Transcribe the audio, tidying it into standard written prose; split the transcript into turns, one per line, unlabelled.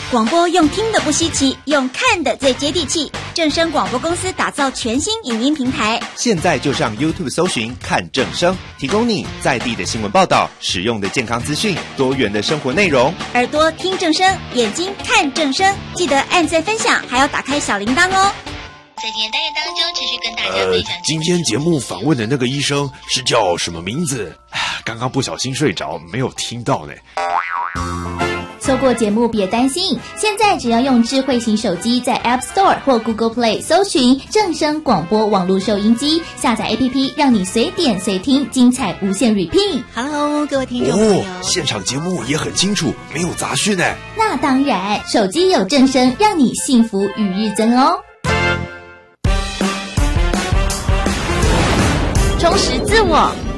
广播用听的不稀奇，用看的最接地气。正声广播公司打造全新影音平台，
现在就上 YouTube 搜寻看正声，提供你在地的新闻报道、实用的健康资讯、多元的生活内容。
耳朵听正声，眼睛看正声，记得按赞分享，还要打开小铃铛哦。
在今天单元当中，持续跟大家分享。
今天节目访问的那个医生是叫什么名字？刚刚不小心睡着，没有听到呢。
错过节目别担心，现在只要用智慧型手机在 App Store 或 Google Play 搜寻正声广播网络收音机，下载 APP， 让你随点随听，精彩无限 repeat。
Hello， 各位听众朋友，
现场节目也很清楚，没有杂讯呢。
那当然，手机有正声，让你幸福与日增哦。
充实自我，